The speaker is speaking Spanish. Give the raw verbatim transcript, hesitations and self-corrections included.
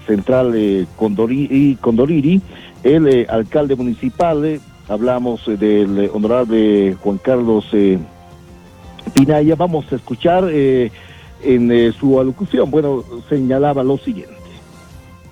central eh, Condoriri, Condoriri, el eh, alcalde municipal, eh, hablamos eh, del eh, honorable Juan Carlos eh, Pinaya. Vamos a escuchar eh, en eh, su alocución, bueno, señalaba lo siguiente.